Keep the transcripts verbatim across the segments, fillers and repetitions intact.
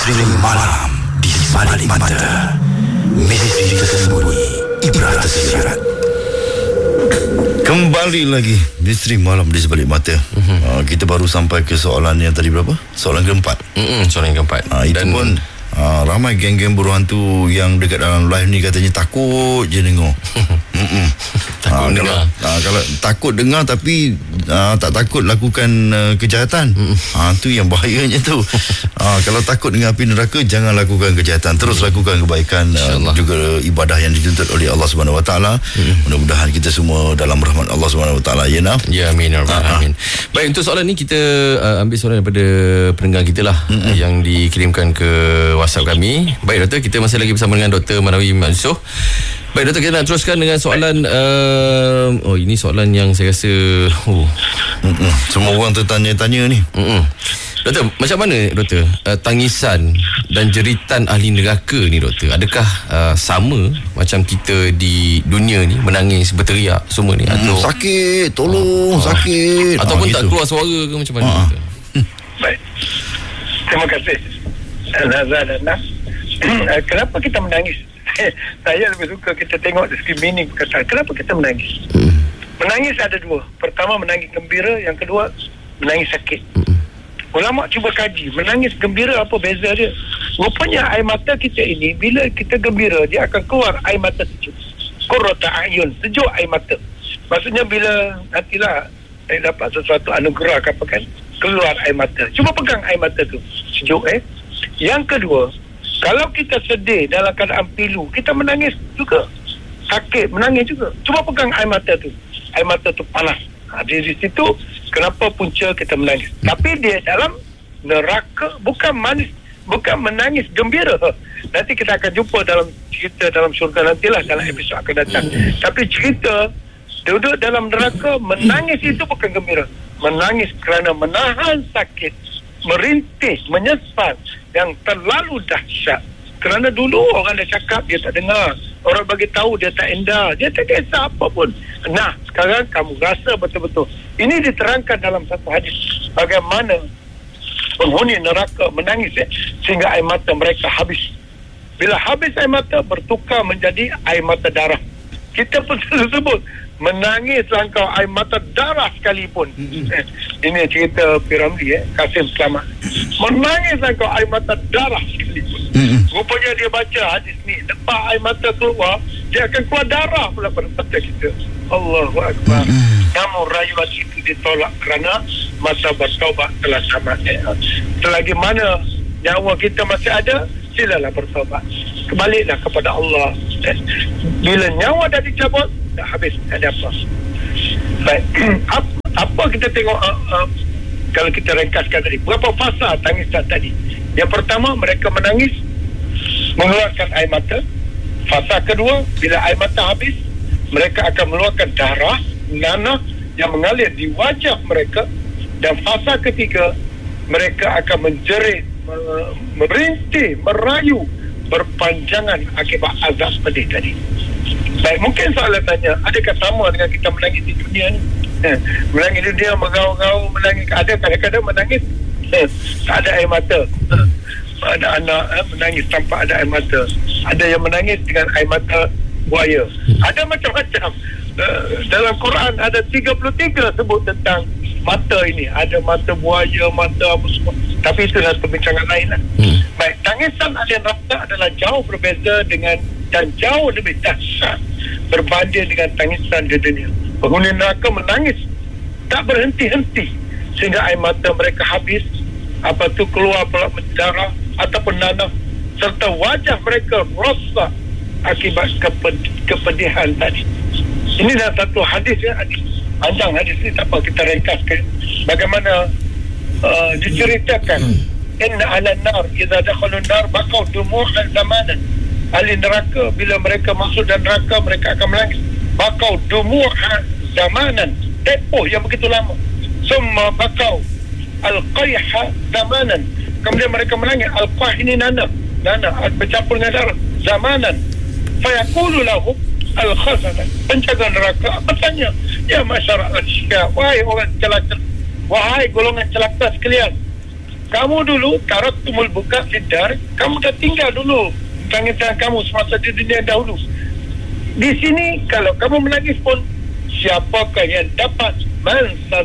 Misteri malam di balik mata. Misteri tersembunyi, ibrah tersirat. Kembali lagi misteri malam di sebalik mata. Mm-hmm. uh, Kita baru sampai ke soalan yang tadi berapa? Soalan keempat. Mm-hmm, soalan yang keempat. uh, Itu Dan pun uh, ramai geng-geng berhantu yang dekat dalam live ni katanya takut je dengar. Takut uh, dengar kalau, uh, kalau takut dengar tapi uh, tak takut lakukan uh, kejahatan. mm. uh, Itu yang bahayanya tu. uh, Kalau takut dengan api neraka, jangan lakukan kejahatan. Terus mm. lakukan kebaikan, uh, juga ibadah yang dituntut oleh Allah Subhanahu Wa Taala. mm. Mudah-mudahan kita semua dalam rahmat Allah Subhanahu Wa Taala. Ya nak? Ya, amin, amin. Baik, untuk soalan ni kita uh, ambil soalan daripada pendengar kita lah, mm-hmm. yang dikirimkan ke WhatsApp kami. Baik doktor, kita masih lagi bersama dengan Doktor Manawi Mat Yusof. Baik doktor, kita nak teruskan dengan soalan uh, oh ini soalan yang saya rasa oh. Mm-mm. Semua orang tertanya-tanya ni. Mm-mm. Doktor, macam mana doktor uh, tangisan dan jeritan ahli neraka ni doktor? Adakah uh, sama macam kita di dunia ni menangis, berteriak semua ni, atau mm, sakit, tolong, uh, sakit, ataupun uh, tak gitu. keluar suara ke macam mana? Uh. Baik. Terima kasih. Nazar dan Nas. Kenapa kita menangis? Saya lebih suka kita tengok dari segi meaning perkataan. Kenapa kita menangis? Hmm. Menangis ada dua. Pertama, menangis gembira. Yang kedua, menangis sakit. Hmm. Ulama cuba kaji, menangis gembira apa beza dia? Rupanya air mata kita ini, bila kita gembira, dia akan keluar air mata sejuk. Qurrata a'yun, sejuk air mata. Maksudnya bila nantilah saya dapat sesuatu anugerah ke apa kan, keluar air mata. Cuba pegang air mata tu, sejuk eh. Yang kedua, kalau kita sedih dalam keadaan pilu, kita menangis juga. Sakit, menangis juga. Cuba pegang air mata tu. Air mata tu panas. Ha, di situ, kenapa punca kita menangis. Hmm. Tapi dia dalam neraka, bukan manis, bukan menangis gembira. Nanti kita akan jumpa dalam cerita dalam syurga nantilah, dalam episod akan datang. Hmm. Tapi cerita, duduk dalam neraka, menangis itu bukan gembira. Menangis kerana menahan sakit, merintih, menyesal yang terlalu dahsyat. Kerana dulu orang dah cakap, dia tak dengar. Orang bagi tahu, dia tak endah. Dia tak kisah apa pun. Nah, sekarang kamu rasa betul-betul. Ini diterangkan dalam satu hadis. Bagaimana penghuni neraka menangis ya, sehingga air mata mereka habis. Bila habis air mata, bertukar menjadi air mata darah. Kita pun selalu sebut, menangis langkau air mata darah sekalipun. Mm-hmm. Eh, ini cerita Piramli eh, Kasim Selamat. Menangis langkau air mata darah sekalipun. Mm-hmm. Rupanya dia baca hadis ni, lepas air mata keluar, dia akan keluar darah pula pada mata kita. Allahu Akbar. Mm-hmm. Namun rayuan itu ditolak kerana masa bertaubat telah tamat. Eh, selagi mana nyawa kita masih ada, silalah bertaubat. Kebaliklah kepada Allah. Eh, bila nyawa dah dicabut, dah habis, tak ada apa. Baik. apa, apa kita tengok uh, uh, kalau kita ringkaskan tadi, berapa fasa tangisan tadi? Yang pertama, mereka menangis, mengeluarkan air mata. Fasa kedua, bila air mata habis, mereka akan mengeluarkan darah, nanah yang mengalir di wajah mereka. Dan fasa ketiga, mereka akan menjerit, merintih, merayu, berpanjangan akibat azab pedih tadi. Baik, mungkin soalan tanya, adakah sama dengan kita menangis di dunia ni? Eh, menangis di dunia, mengaau-ngaau, menangis. Ada kadang-kadang menangis, eh, tak ada air mata. Eh, ada anak eh, menangis tanpa ada air mata. Ada yang menangis dengan air mata buaya. Ada macam-macam. Eh, dalam Quran ada tiga puluh tiga sebut tentang mata ini. Ada mata buaya, mata apa semua. Tapi itulah perbincangan lain lah. Hmm. Baik, tangisan ahli neraka adalah jauh berbeza dengan dan jauh lebih dahsyat berbanding dengan tangisan di dunia. Penghuni neraka menangis tak berhenti-henti sehingga air mata mereka habis, apa tu keluar pula darah ataupun nanah, serta wajah mereka rosak akibat keped- kepedihan tadi. Ini adalah satu hadis ya, hadis panjang hadis ini, tak apa kita ringkaskan. Bagaimana uh, diceritakan, inna ala nar idza dakhalu nar baqaw dumu'an zamanan. Ahli neraka bila mereka masuk dan neraka, mereka akan menangis. Baqaw dumu'an zamanan, tempoh yang begitu lama. Summa baqaw al-qayha zamanan, kemudian mereka menangis. Al-qayh ini nanah, nanah bercampur dengan darah, zamanan. Fayaqulu lahum al-khazanah, penjaga neraka bertanya, ya masyarakat syia, wahai orang celaka, wahai golongan celaka sekalian, Kamu dulu taraktumul buka fidar, kamu dah tinggal dulu tangan-tangan kamu semasa di dunia dahulu. Di sini kalau kamu menangis pun, siapakah yang dapat mansas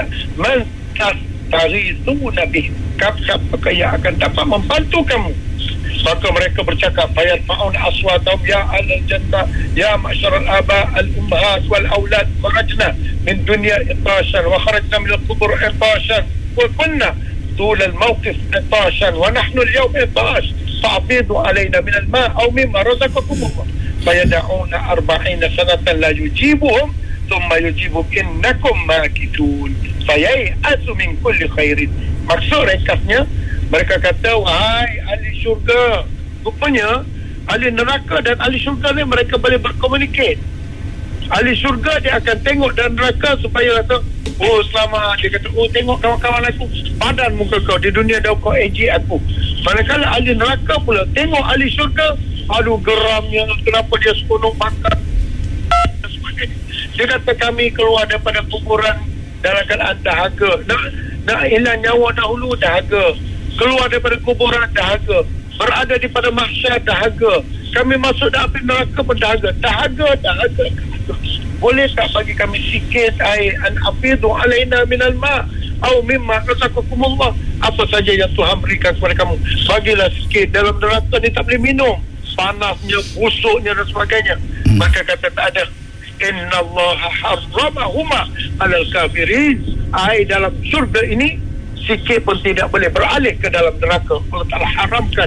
mansas tari itu nabi, siapakah yang akan dapat membantu kamu? Maka mereka bercakap, bayar fa'un aswatam ya alal jannah ya ma'syaral aba al ummahat wal aulad kharajna min dunya itashan wa kharajna min al qubur itashan wa kunna طول الموقف عطاشا ونحن اليوم عطاش فأفيضوا علينا من الماء أو مما رزقكم الله فيدعون أربعين سنة لا يجيبهم ثم يجيب إنكم ماكثون فييأس من كل خير. Maksud ringkasnya, mereka kata, wahai ahli syurga, rupanya ahli neraka dan ahli syurga ni mereka boleh berkomunikasi. Ahli syurga dia akan tengok dan neraka supaya kata, oh selamat, dia kata, oh tengok kawan-kawan aku, padan muka kau, di dunia dah kau ejek aku. Manakala ahli neraka pula tengok ahli syurga, aduh geramnya, kenapa dia seronok makan dan sebagainya. Dia kata, kami keluar daripada kuburan dalam keadaan dahaga, nak, nak hilang nyawa dahulu dahaga, keluar daripada kuburan dahaga, berada di pada mahsyar dahaga, kami masuk dalam api neraka pun dahaga, dahaga, dahaga, dahaga. Boleh tak bagi kami sikit air, an afidu alaina minal ma' au mimma razaqakumullah, apa saja yang Tuhan berikan kepada kamu, bagilah sikit. Dalam neraka ni tak boleh minum, panasnya, busuknya dan sebagainya. Maka kata tak ada, innallaha harramahuma alal kafirin, air dalam surga ini sikit pun tidak boleh beralih ke dalam neraka. Allah Ta'ala haramkan.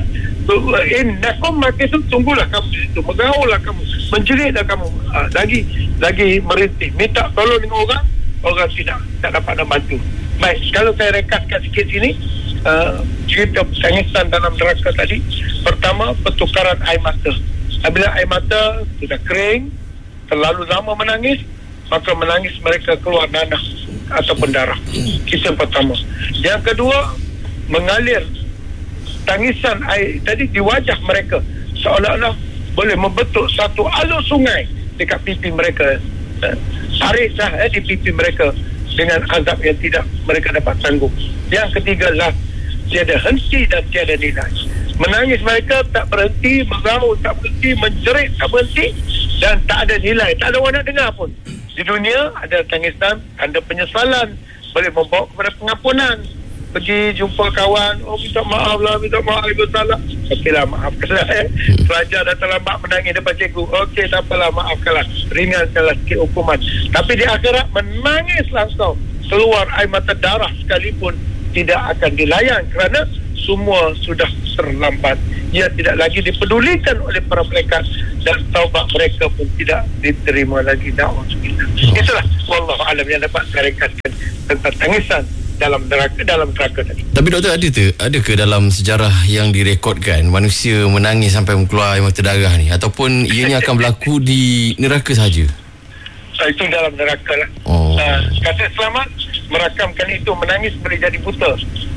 Innakum makithun, tunggulah kamu di situ, mengaulah kamu, menjeritlah kamu, uh, lagi lagi merintih, minta tolong dengan orang, orang tidak tak dapat membantu. Baik, kalau saya rekaskan sikit sini, uh, cerita tangisan dalam neraka tadi. Pertama, pertukaran air mata. Apabila air mata sudah kering, terlalu lama menangis, maka menangis mereka keluar nanah ataupun darah. Itu yang pertama. Yang kedua, mengalir tangisan air tadi di wajah mereka, seolah-olah boleh membentuk satu alur sungai dekat pipi mereka. Tarik sah eh, di pipi mereka dengan azab yang tidak mereka dapat tanggung. Yang ketiga lah, tiada henti dan tiada nilai. Menangis mereka tak berhenti, meraung tak berhenti, menjerit tak berhenti, dan tak ada nilai, tak ada orang nak dengar pun. Di dunia ada tangisan, ada penyesalan, boleh membawa kepada pengampunan. Pergi jumpa kawan, oh minta maaf lah, minta maaf, ibu salah, okeylah, maafkanlah eh. Pelajar dah terlambat menangis depan cikgu, okey tak apalah, maafkanlah, ringankanlah sikit hukuman. Tapi di akhirat menangislah kau, keluar air mata darah sekalipun tidak akan dilayan kerana semua sudah terlambat. Ia tidak lagi dipedulikan oleh para malaikat dan taubat mereka pun tidak diterima lagi. Na'udzubillah. Itulah wallahu alam yang dapat saya ringkaskan tentang tangisan dalam neraka dalam neraka tadi. Tapi doktor, ada tu ada ke dalam sejarah yang direkodkan manusia menangis sampai keluar air mata darah ni, ataupun ianya akan berlaku di neraka saja? So, itu dalam neraka lah. Oh. Uh, kata selamat merakamkan itu, menangis boleh jadi buta.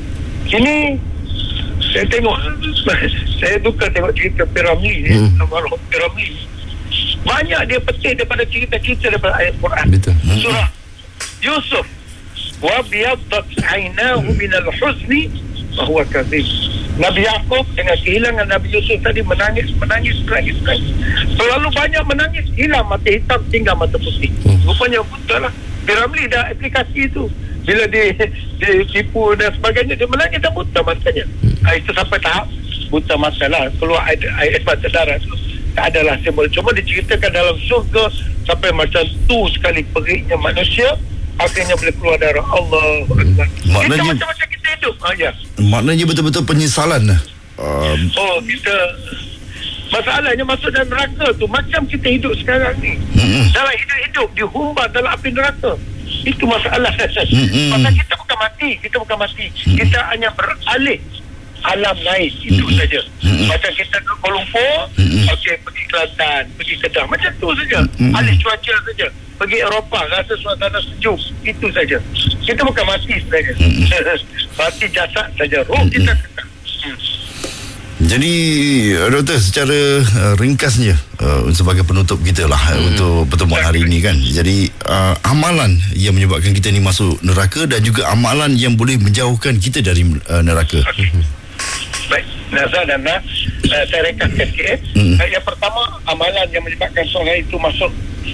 Ini saya tengok, saya duka tengok cerita Piramli, hmm. Almarhum Piramli. Banyak dia petik daripada cerita-cerita daripada ayat Quran. Betul. Surah Yusuf, wa biyaddat aynahu minal huzni wa huwa kadhib. Nabi Yaqub dengan kehilangan Nabi Yusuf tadi menangis, menangis, menangis, menangis. Terlalu banyak menangis, hilang mata hitam, tinggal mata putih. Rupanya buta lah. Piramli dah aplikasi itu. Bila dia, dia tipu dan sebagainya, dia menangis dan buta matanya. Ha, itu sampai tahap buta mata lah. Keluar air, air mata darah tu tak adalah simbol. Cuma diceritakan dalam surga sampai macam tu sekali periknya manusia, akhirnya boleh keluar darah. Allah Akbar. Kita macam-macam kita hidup. Ha, ya. Maknanya betul-betul penyesalan lah. Um, oh, kita masalahnya masuk dalam neraka tu macam kita hidup sekarang ni. Mm-mm. Dalam hidup-hidup dihumbar dalam api neraka. Itu masalah. Mm-mm. Pasal kita bukan mati, kita bukan mati. Mm-mm. Kita hanya beralih alam lain. Itu Mm-mm. saja. Mm-mm. Macam kita ke Kuala Lumpur, okey, pergi Kelantan, pergi Kedah, macam tu saja. Mm-mm. Alih cuaca saja. Pergi Eropah, rasa suasana sejuk. Itu saja. Kita bukan mati sebenarnya. Mati jasad saja. Roh kita kekal. Hmm. Jadi doktor, secara uh, ringkasnya uh, sebagai penutup kita lah hmm. untuk pertemuan hari ini kan. Jadi uh, amalan yang menyebabkan kita ni masuk neraka dan juga amalan yang boleh menjauhkan kita dari uh, neraka. Okay. Baik, Nazar dan Nah, uh, saya rekaskan sikit. Hmm. Uh, yang pertama, amalan yang menyebabkan seorang itu masuk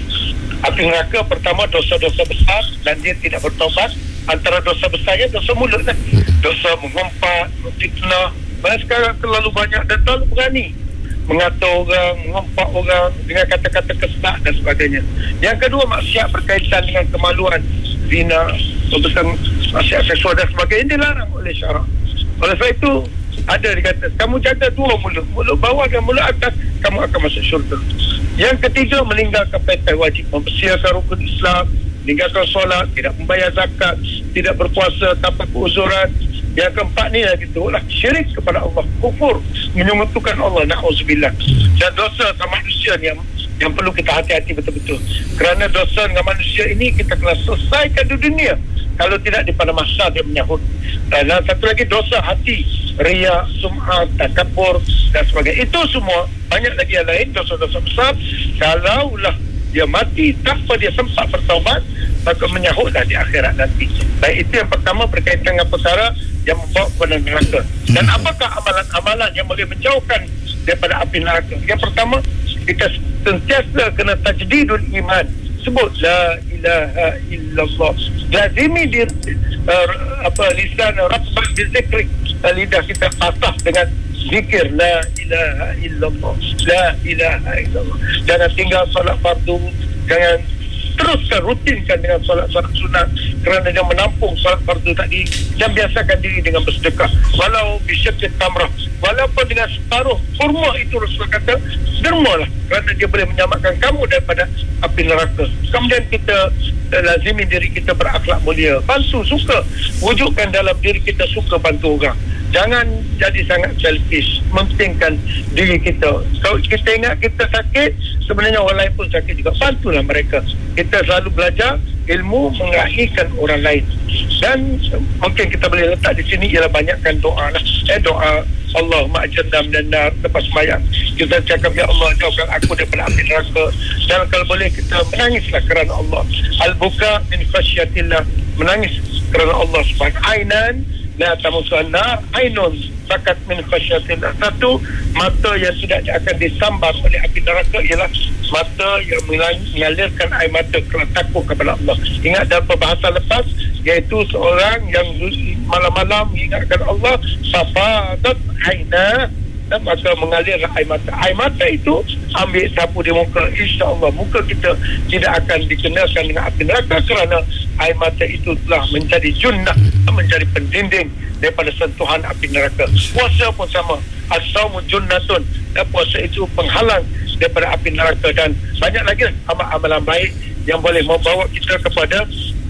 api neraka, pertama dosa-dosa besar dan dia tidak bertaubat. Antara dosa besarnya dosa mulut lah. Dosa mengumpat, fitnah. Malah sekarang terlalu banyak dan terlalu berani mengata orang, mengumpat orang dengan kata-kata kesak dan sebagainya. Yang kedua, maksiat berkaitan dengan kemaluan, zina, tentang maksiat seksual dan sebagainya dilarang oleh syarak. Oleh sebab itu ada dikata, kamu jaga dua mulut, mulut bawah dan mulut atas, kamu akan masuk syurga. Yang ketiga, meninggalkan perintah wajib, mempersiapkan rukun Islam, meninggalkan solat, tidak membayar zakat, tidak berpuasa tanpa keuzuran. Yang keempat ni lagi tu lah syirik kepada Allah, kufur, menyekutukan Allah, na'udzubillah. Dan dosa sama manusia ni yang, yang perlu kita hati-hati betul-betul. Kerana dosa dengan manusia ini kita kena selesaikan di dunia. Kalau tidak, di pada masa dia menyahut. Dan satu lagi dosa hati, riya, sum'ah, takabur dan sebagainya. Itu semua banyak lagi yang lain, dosa-dosa besar. Kalaulah dia mati tanpa dia sempat bertaubat, maka menyahutlah di akhirat nanti. Baik, itu yang pertama berkaitan dengan perkara yang membawa kepada neraka. Dan apakah amalan-amalan yang boleh menjauhkan daripada api neraka? Yang pertama, kita sentiasa kena tajdidul iman. Sebut la ilaha illallah. Lazimi di uh, apa lisan ratban bi zikri. Lidah kita basah dengan zikir la ilaha illallah, la ilaha illallah. Jangan tinggal solat fardu, jangan teruskan rutinkan dengan solat-solat sunat kerana dia menampung solat fardu tadi, dan biasakan diri dengan bersedekah walau bisyakit tamrah, walaupun dengan separuh kurma. Itu Rasulullah kata dermalah, kerana dia boleh menyelamatkan kamu daripada api neraka. Kemudian kita uh, lazimi diri kita berakhlak mulia, bantu, suka, wujudkan dalam diri kita suka bantu orang. Jangan jadi sangat selfish, mementingkan diri kita. Kalau kita ingat kita sakit, sebenarnya orang lain pun sakit juga, bantulah mereka. Kita selalu belajar ilmu mengakhirkan orang lain. Dan mungkin kita boleh letak di sini ialah banyakkan doa lah. Eh doa Allahumma ajirna minan nar, lepas sembahyang kita cakap, ya Allah, jauhkan aku daripada api neraka. Dan kalau boleh kita menangislah kerana Allah. Al-buka min khasyatillah, menangis kerana Allah subhanahu. Ainan la tamusun nar, ainun sakat min khasyatillah. Satu mata yang tidak akan disambar oleh api neraka ialah mata yang mengalirkan air mata kerana takut kepada Allah. Ingat dalam perbahasan lepas, iaitu seorang yang malam-malam mengingatkan Allah, safadat aina, dan maka mengalirlah air mata. Air mata itu ambil sapu di muka, insya-Allah muka kita tidak akan dikenakan dengan api neraka, kerana air mata itu telah menjadi junnah, menjadi pendinding daripada sentuhan api neraka. Puasa pun sama, as-saumu junnatun, dan puasa itu penghalang daripada api neraka. Dan banyak lagi amalan-amalan baik yang boleh membawa kita kepada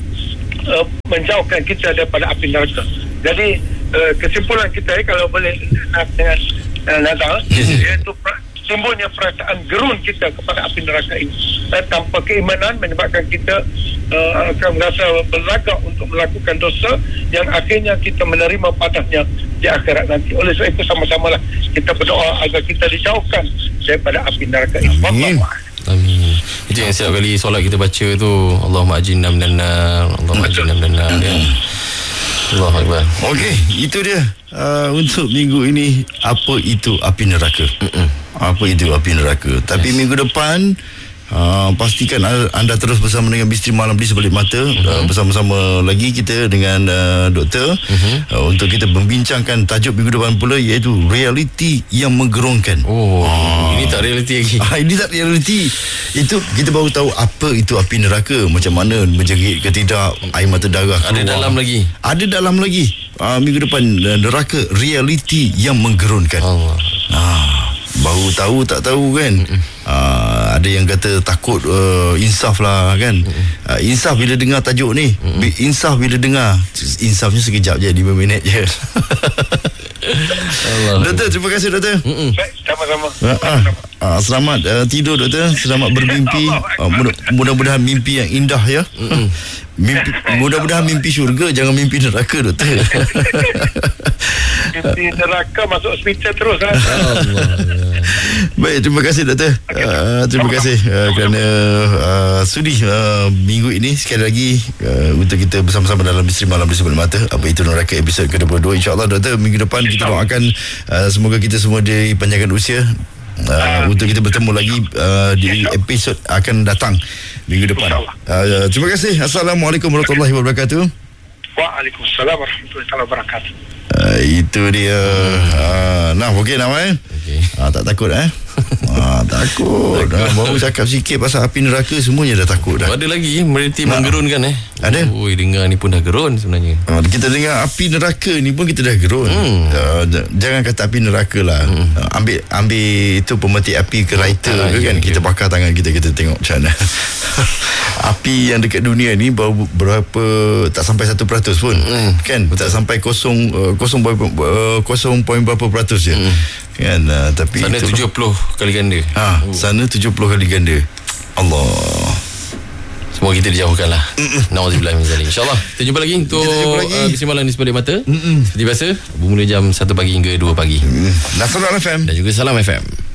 uh, menjauhkan kita daripada api neraka. Jadi uh, kesimpulan kita eh, kalau boleh nak dengan uh, Nazar, iaitu timbulnya perasaan gerun kita kepada api neraka ini. Dan tanpa keimanan menyebabkan kita uh, akan merasa berlagak untuk melakukan dosa yang akhirnya kita menerima padanya di akhirat nanti. Oleh sebab itu sama-samalah kita berdoa agar kita dijauhkan daripada api neraka ini. Amin. Amin. Itu yang setiap kali solat kita baca tu, Allahumma ajinna minan nar, Allahumma ajinna minan nar. Allahu akbar. Okey, itu dia uh, untuk minggu ini, apa itu api neraka. Mm-mm. Apa itu api neraka. Tapi yes, minggu depan Uh, pastikan anda terus bersama dengan Misteri Malam di Sebalik Mata. uh-huh. uh, Bersama-sama lagi kita dengan uh, doktor, uh-huh. uh, untuk kita membincangkan tajuk minggu depan pula, iaitu realiti yang menggerunkan. Oh, uh, ini tak realiti lagi. uh, Ini tak realiti. Itu kita baru tahu apa itu api neraka, macam mana menjerit ke tidak, air mata darah keluar. Ada dalam lagi. Ada dalam lagi. uh, Minggu depan uh, neraka, realiti yang menggerunkan. Allah. uh, Baru tahu tak tahu kan. uh, Ada yang kata takut uh, insaf lah kan. uh, Insaf bila dengar tajuk ni. Insaf bila dengar. Insafnya sekejap je, lima minit je. Allah. Doktor, terima kasih doktor. Baik, sama-sama. uh, uh, uh, Selamat uh, tidur doktor. Selamat bermimpi. uh, mudah, Mudah-mudahan mimpi yang indah ya. Mimpi, mudah-mudahan mimpi syurga, jangan mimpi neraka doktor. Di neraka masuk hospital terus lah. Baik, terima kasih doktor. Uh, terima kasih uh, kerana uh, sudi uh, minggu ini sekali lagi uh, untuk kita bersama-sama dalam Misteri Malam di Sebelah Mata. Apa itu Neraka episod ke dua puluh dua. InsyaAllah doktor, minggu depan kita doakan uh, semoga kita semua dipanjangkan usia uh, untuk kita bertemu lagi uh, di episod akan datang minggu depan. Uh, terima kasih. Assalamualaikum warahmatullahi wabarakatuh. Waalaikumsalam warahmatullahi wabarakatuh. Uh, itu dia. Uh, nah, okey nama eh. Okay. Uh, tak takut eh. uh, takut. Uh, baru cakap sikit pasal api neraka semuanya dah takut dah. Ada lagi mereti nah. menggerunkan eh. Ada. Oi, dengar ni pun dah gerun sebenarnya. Uh, kita dengar api neraka ni pun kita dah gerun. Hmm. Uh, jangan kata api neraka lah. Hmm. Uh, ambil ambil itu pemetik api ke lighter oh, ke kan. Ya, kita ya. bakar tangan kita, kita tengok macam mana. Api yang dekat dunia ni baru berapa, tak sampai satu peratus pun. Hmm. Kan? Betul. Tak sampai kosong uh, kosong kosong poin berapa peratus je. Hmm. Kan? Uh, tapi sana tujuh puluh kali ganda. Ha, oh. Sana tujuh puluh kali ganda. Allah. Semoga kita dijauhkan lah. Nauzubillah min zalik. InsyaAllah kita jumpa lagi untuk uh, Misteri Malam di Sebelah Mata. Mm-mm. Seperti biasa bermula jam satu pagi hingga dua pagi. mm. Nasrul F M dan juga Salam F M.